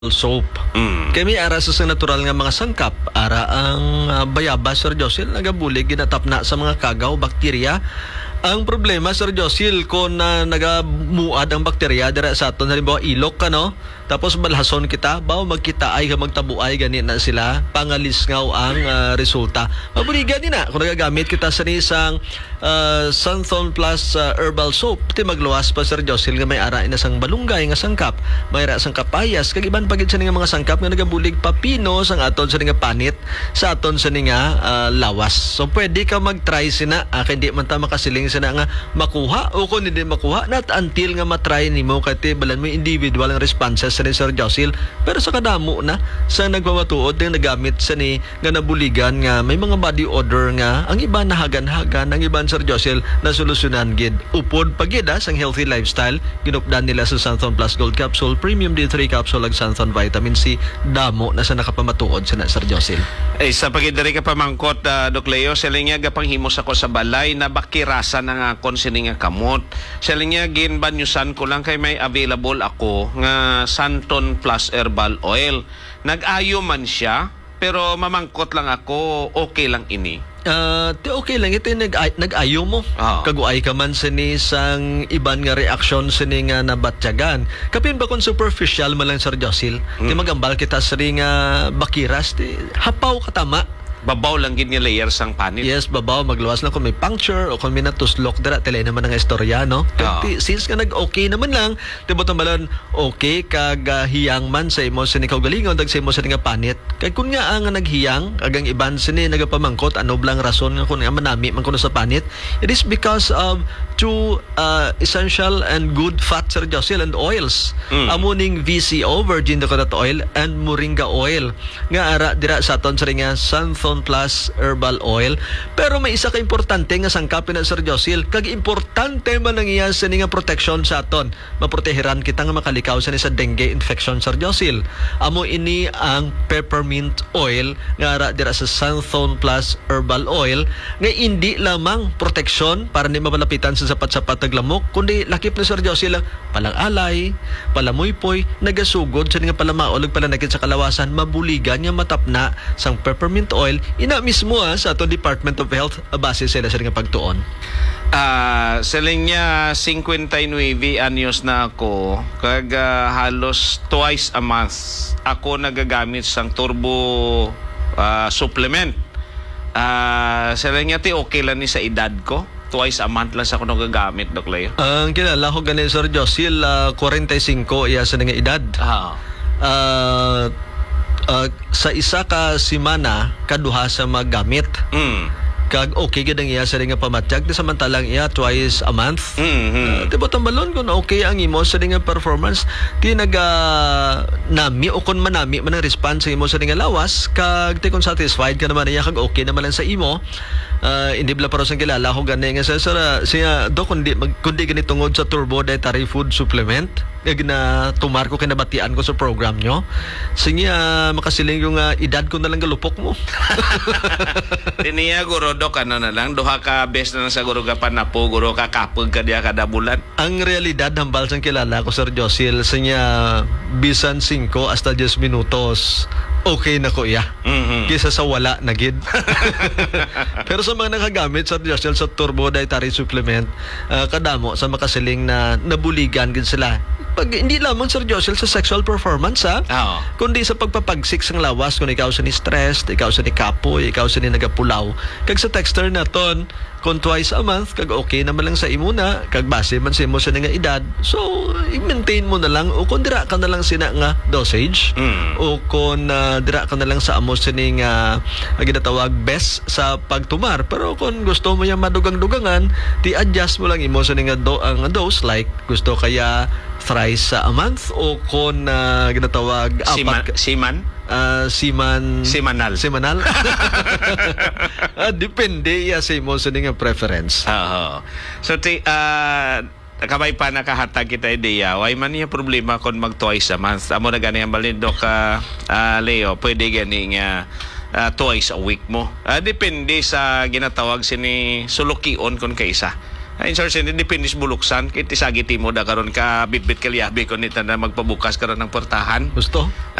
soap. Kami ara sa natural nga mga sangkap, ara ang bayabas, Sir Josil, nagabulig, ginatapna sa mga kagaw, bakterya. Ang problema, Sir Josil, kung nagamuad ang bakterya dira sa aton, halimbawa ilok ka, no? Tapos balhason kita, bawo magkita ay magtabuay, ganit na sila, pangalisngaw ang resulta. Mabuligan din na, kung nagagamit kita sa isang Santhon Plus herbal soap, ti magluwas pa, Sir Josil, nga may ara inasang balunggay nga sangkap, may ara sang kapayas, kag iban pagit sa nga mga sangkap nga nagabulig papino sang aton sa nga panit, sa aton sa nga lawas. So pwede ka mag-try sina, hindi man ta makasiling sina nga makuha, o kung hindi makuha, not until nga matry nimo kati balan mo individual ang responses ni Sir Josil. Pero sa kadamo na sa nagpamatuod ng nagamit sa ni nga nabuligan nga may mga body odor nga ang iba nahagan-hagan, ang iba, Sir Josil, na solusyonan gid upod pagid sang healthy lifestyle ginupdan nila sa Santhon Plus Gold Capsule, Premium D3 Capsule ag Santhon Vitamin C. Damo na sa nakapamatuod sa Sir Josil. Sa pagidari ka pamangkot, Doc Leo, sila nga gapanghimos ako sa balay na bakirasa na nga konsini nga kamot. Sila nga ginbanyusan ko lang kay may available ako nga Santhon Plus Herbal Oil. Nag-ayo man siya, pero mamangkot lang ako, okay lang ini. Okay lang ito yung nag-ayo mo. Kaguay ka man sa isang iban nga reaksyon sa nga nabatyagan. Kapin ba kung superficial man lang, Sir Josil? Di magambal kita sa nga bakiras, di hapaw katama. Babaw lang gid nga layer sang panit. Yes, babaw, magluwas lang kung may puncture o kung may natuslok dira, tila naman ang istorya, no? Since ka nag-okay naman lang, diba tamalan, okay, kag hiyang man sa imo sa ni kaugalingon, dag sa imo sa nga panit. Kaya kung nga ang naghiyang, agang iban sa ni nagapamangkot, ano blang rason nga kung nga manami man kuno sa panit, it is because of two essential and good fat, Sir Josil, and oils. Amuning VCO, virgin coconut oil, and moringa oil. Nga ara dira sa aton sa nga Santhon Plus Herbal Oil. Pero may isa ka importante nga sangkapin na, Sir Josil, kag importante man ang iya sa nga protection sa aton. Maproteheran kita nga makalikaw sa ni sa dengue infection, Sir Josil. Amo ini ang peppermint oil nga ara dira sa Santhon Plus Herbal Oil nga hindi lamang protection para ni mapalapitan sa sapat-sapat naglamok, kundi lakip na, Sir Josil, palang alay, palamuypoy, nagasugod sa nga palamaol ug palanakit sa kalawasan, mabuligan nga matapna sang peppermint oil. Ina mismo sa ato Department of Health base sila sa nga pagtuon. Siling niya 59 anyos na ako, kag halos twice a month ako nagagamit sang turbo supplement. Siling niya okay lang ni sa edad ko. Twice a month lang sa ako nagagamit, Doc Leo. Ang kilala ko ganun, Sir Josil, 45 iya sa nga edad. Sa isa ka simana kaduha sa magamit. Kag okay gid ang iya sa nga pamatyag, di samantalang iya twice a month. Diba tambalon kung okay ang imo sa nga performance, di nami o kung manami man ang response sa imo sa nga lawas, kag di kung satisfied ka naman iya, kag okay naman lang sa imo. Hindi bala para sa kilala ko gani nga siya do kundi ganit tungod sa turbo dietary food supplement na tumar ko kinabatian ko sa program nyo. Siya makasiling yung edad ko na lang galupok mo. Tiniya guro, Dok, ano na lang, duha ka best na lang sa guro ka panapo, guro ka kapag ka diya kada bulan. Ang realidad, hambal sang kilala ko, Sir Josil, siya bisan 5 hasta 10 minutos, okay na ko iya. Kisa sa wala na gid. Pero sa mga nakagamit, Sir Josil, sa turbo dietary supplement, kadamo sa makasiling na nabuligan gid sila. Pag hindi lamang, Sir Josil, sa sexual performance kundi sa pagpapagsik sang lawas, kung ikaw sa ni stress, ikaw sa ni kapoy, ikaw sa ni nagapulaw. Kag sa texter na ton, kung twice a month, kag okay naman lang sa imuna, kag base man sa imo sa nga edad, so i-maintain mo na lang, o kung dira ka na lang sina nga dosage, o kung dira ka na lang sa amo sa ni nga ginatawag best sa pagtumar. Pero kung gusto mo yung madugang-dugangan, di-adjust mo lang imo sa ni nga dose, like gusto kaya thrice a month, o kung ginatawag Semanal. Depende sa imo sa nga preference. So kabay pa nakahatag kita ideya, why man niya problema kung mag twice a month. Amo na gani ang balindo ka, Leo, pwede gani nga twice a week mo. Depende sa ginatawag sini sulukion kung kaisa. Ay, insurance, depende sa buluksan. Kaya tisagi timo da karon ka bitbit kalyabi ko nita na magpabukas karon ng portahan. Gusto?